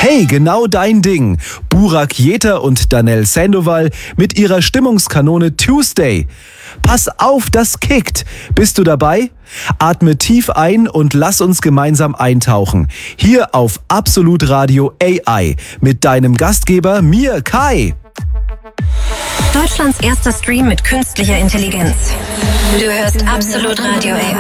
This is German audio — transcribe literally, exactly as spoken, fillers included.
Hey, genau dein Ding. Burak Jeter und Danell Sandoval mit ihrer Stimmungskanone Tuesday. Pass auf, das kickt. Bist du dabei? Atme tief ein und lass uns gemeinsam eintauchen. Hier auf Absolut Radio A I mit deinem Gastgeber mir, Kai. Deutschlands erster Stream mit künstlicher Intelligenz. Du hörst Absolut Radio A I.